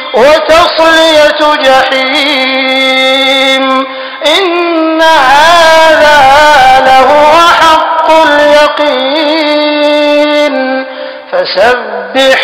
وتصلية جحيم إن هذا لهو حق اليقين فسبح